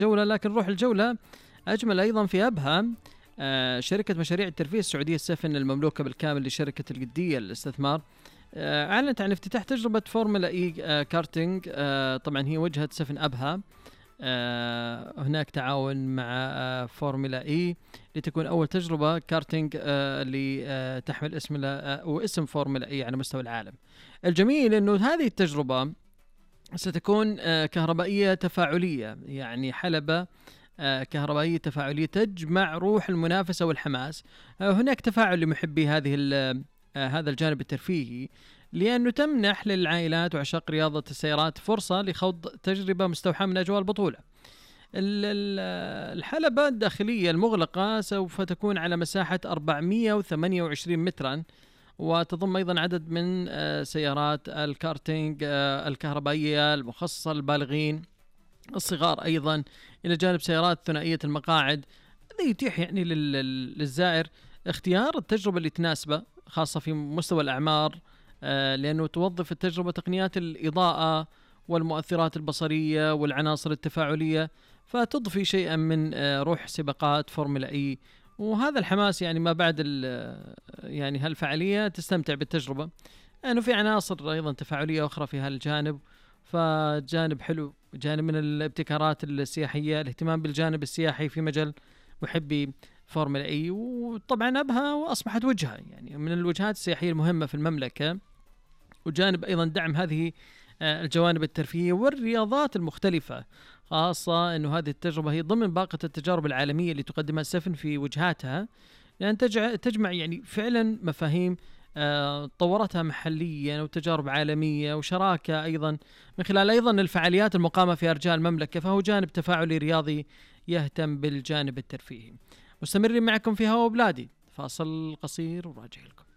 جولة. لكن نروح الجولة أجمل أيضا في أبها. شركة مشاريع الترفيه السعودية سفن المملوكة بالكامل لشركة القدية للاستثمار أعلنت عن افتتاح تجربة فورمولا إي كارتينج. طبعا هي وجهة سفن أبها. هناك تعاون مع فورمولا إي لتكون أول تجربة كارتينج اللي تحمل اسم فورمولا إي على مستوى العالم. الجميل أنه هذه التجربة ستكون كهربائية تفاعلية، يعني حلبة كهربائية تفاعلية تجمع روح المنافسة والحماس. هناك تفاعل لمحبي هذا الجانب الترفيهي، لأنه تمنح للعائلات وعشاق رياضة السيارات فرصة لخوض تجربة مستوحاة من أجواء البطولة. الحلبة الداخلية المغلقة سوف تكون على مساحة 428 مترا، وتضم أيضا عدد من سيارات الكارتينج الكهربائية المخصصة للبالغين الصغار، أيضا إلى جانب سيارات ثنائية المقاعد. هذا يتيح يعني للزائر اختيار التجربة اللي تناسبه، خاصة في مستوى الأعمار، لأنه توظف التجربة تقنيات الإضاءة والمؤثرات البصرية والعناصر التفاعلية، فتضفي شيئا من روح سباقات فورمولا إي. وهذا الحماس يعني ما بعد يعني هالفعالية تستمتع بالتجربة، لأنه في عناصر أيضا تفاعلية أخرى في هالجانب. فجانب حلو، جانب من الابتكارات السياحية، الاهتمام بالجانب السياحي في مجال محبي فورمولا إي. وطبعا أبها وأصبحت وجهة يعني من الوجهات السياحية المهمة في المملكة، وجانب أيضا دعم هذه الجوانب الترفيهية والرياضات المختلفة، خاصة أنه هذه التجربة هي ضمن باقة التجارب العالمية اللي تقدمها السفن في وجهاتها، لأن تجمع يعني فعلا مفاهيم طورتها محليا وتجارب عالمية وشراكة أيضا من خلال أيضا الفعاليات المقامة في أرجاء المملكة. فهو جانب تفاعلي رياضي يهتم بالجانب الترفيهي. مستمرين معكم في هوا بلادي، فاصل قصير وراجع لكم.